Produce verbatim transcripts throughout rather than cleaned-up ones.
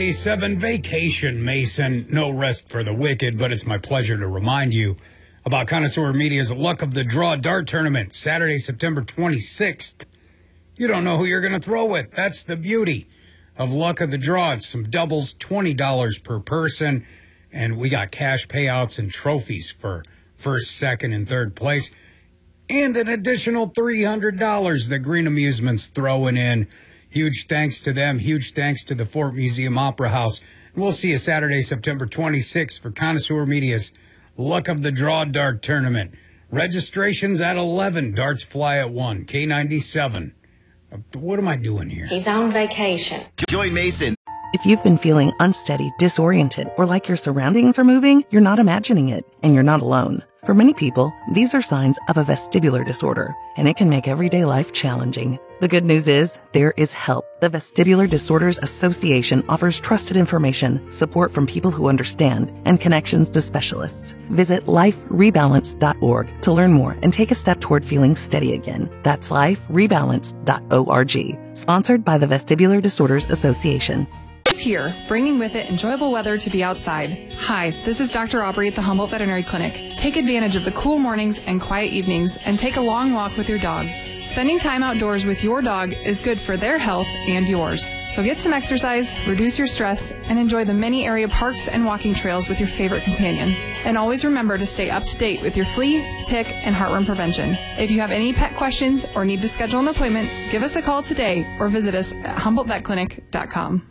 Seven Vacation, Mason. No rest for the wicked, but it's my pleasure to remind you about Connoisseur Media's Luck of the Draw Dart Tournament, Saturday, September twenty-sixth. You don't know who you're going to throw with. That's the beauty of Luck of the Draw. It's some doubles, twenty dollars per person, and we got cash payouts and trophies for first, second, and third place, and an additional three hundred dollars that Green Amusements throwing in. Huge thanks to them. Huge thanks to the Fort Museum Opera House. We'll see you Saturday, September twenty-sixth for Connoisseur Media's Luck of the Draw Dart Tournament. Registrations at eleven. Darts fly at one. K ninety-seven. What am I doing here? He's on vacation. Join Mason. If you've been feeling unsteady, disoriented, or like your surroundings are moving, you're not imagining it, and you're not alone. For many people, these are signs of a vestibular disorder, and it can make everyday life challenging. The good news is, there is help. The Vestibular Disorders Association offers trusted information, support from people who understand, and connections to specialists. Visit life rebalance dot org to learn more and take a step toward feeling steady again. That's life rebalance dot org. Sponsored by the Vestibular Disorders Association. Here, bringing with it enjoyable weather to be outside. Hi, this is Doctor Aubrey at the Humboldt Veterinary Clinic. Take advantage of the cool mornings and quiet evenings and take a long walk with your dog. Spending time outdoors with your dog is good for their health and yours. So get some exercise, reduce your stress, and enjoy the many area parks and walking trails with your favorite companion. And always remember to stay up to date with your flea, tick, and heartworm prevention. If you have any pet questions or need to schedule an appointment, give us a call today or visit us at humboldt vet clinic dot com.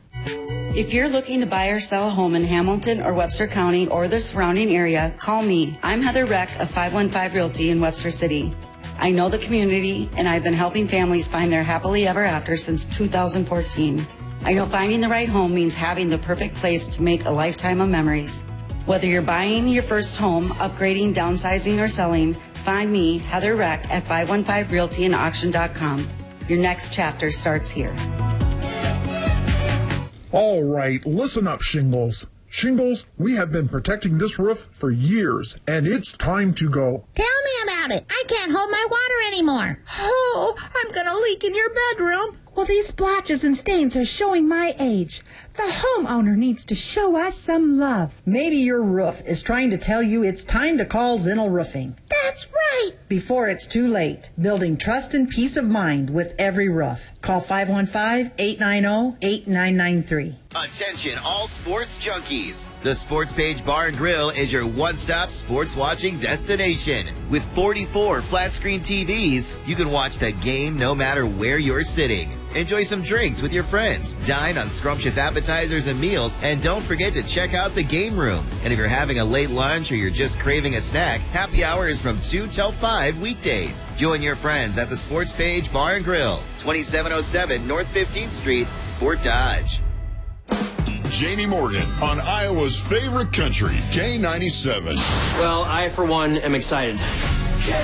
If you're looking to buy or sell a home in Hamilton or Webster County or the surrounding area, call me. I'm Heather Reck of five one five Realty in Webster City. I know the community, and I've been helping families find their happily ever after since two thousand fourteen. I know finding the right home means having the perfect place to make a lifetime of memories. Whether you're buying your first home, upgrading, downsizing, or selling, find me, Heather Reck, at five one five realty and auction dot com. Your next chapter starts here. All right, listen up, Shingles. Shingles, we have been protecting this roof for years, and it's time to go. Tell me about it. I can't hold my water anymore. Oh, I'm going to leak in your bedroom. Well, these splotches and stains are showing my age. The homeowner needs to show us some love. Maybe your roof is trying to tell you it's time to call Zinnel Roofing. That's right. Before it's too late. Building trust and peace of mind with every roof. Call five one five, eight nine zero, eight nine nine three. Attention all sports junkies. The Sports Page Bar and Grill is your one-stop sports watching destination. With forty-four flat-screen T Vs, you can watch the game no matter where you're sitting. Enjoy some drinks with your friends, dine on scrumptious appetizers and meals, and don't forget to check out the game room. And if you're having a late lunch or you're just craving a snack, happy hour is from two till five weekdays. Join your friends at the Sports Page Bar and Grill, twenty-seven oh seven North fifteenth Street, Fort Dodge. Jamie Morgan on Iowa's favorite country, K ninety-seven. Well, I, for one, am excited.